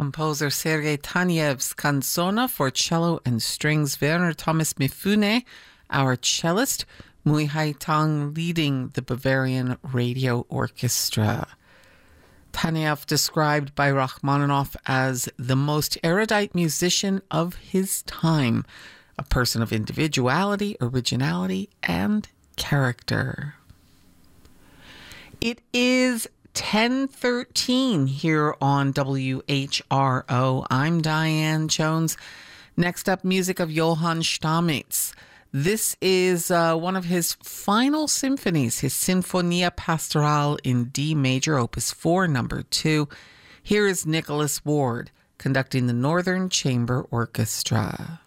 composer Sergei Taniev's Canzona for cello and strings. Werner Thomas Mifune, our cellist. Mui Hai Tang leading the Bavarian Radio Orchestra. Tanev, described by Rachmaninoff as the most erudite musician of his time, a person of individuality, originality, and character. It is 10:13 here on WHRO. I'm Diane Jones. Next up, music of Johann Stamitz. This is one of his final symphonies, his Sinfonia Pastorale in D major, Opus 4, number 2. Here is Nicholas Ward conducting the Northern Chamber Orchestra.